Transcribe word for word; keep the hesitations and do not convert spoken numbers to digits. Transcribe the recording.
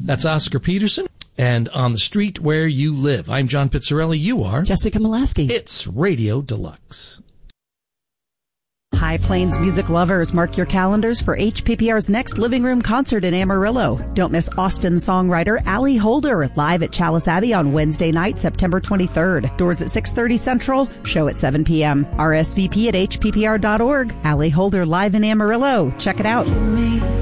That's Oscar Peterson. And On the Street Where You Live. I'm John Pizzarelli. You are Jessica Molaski. It's Radio Deluxe. High Plains music lovers, mark your calendars for H P P R's next Living Room concert in Amarillo. Don't miss Austin songwriter Allie Holder live at Chalice Abbey on Wednesday night, September twenty-third. Doors at six thirty Central, show at seven p.m. R S V P at H P P R dot org. Allie Holder live in Amarillo. Check it out.